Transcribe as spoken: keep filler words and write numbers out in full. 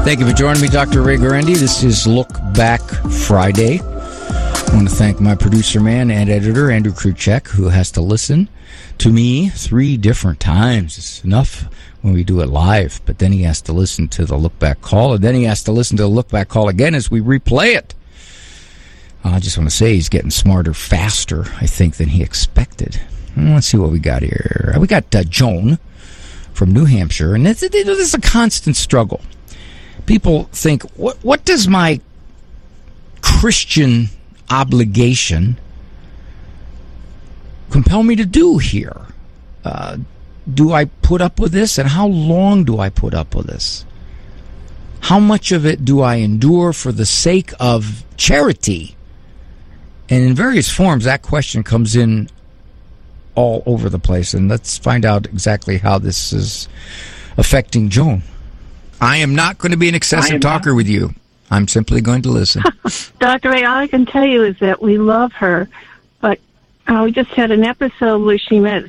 Thank you for joining me, Doctor Ray Guarendi. This is Look Back Friday. I want to thank my producer man and editor, Andrew Kruchek, who has to listen to me three different times. It's enough when we do it live, but then he has to listen to the Look Back call, and then he has to listen to the Look Back call again as we replay it. I just want to say he's getting smarter faster, I think, than he expected. Let's see what we got here. We got uh, Joan from New Hampshire, and this, this is a constant struggle. People think, what, what does my Christian obligation compel me to do here? Uh, do I put up with this, and how long do I put up with this? How much of it do I endure for the sake of charity? And in various forms, that question comes in all over the place. And let's find out exactly how this is affecting Joan. I am not going to be an excessive talker with you. I'm simply going to listen. Doctor Ray, all I can tell you is that we love her, but uh, we just had an episode where she met